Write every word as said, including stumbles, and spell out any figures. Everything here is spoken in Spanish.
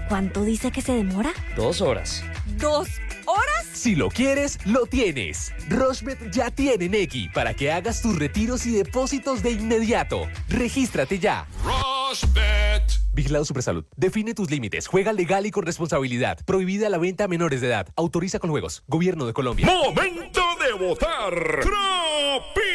¿Cuánto dice que se demora? Dos horas. ¿Dos horas? Si lo quieres, lo tienes. Rochebet ya tiene Nequi para que hagas tus retiros y depósitos de inmediato. Regístrate ya. Rochebet. Vigilado Supersalud. Define tus límites. Juega legal y con responsabilidad. Prohibida la venta a menores de edad. Autoriza con juegos. Gobierno de Colombia. Momento de votar. Tropi.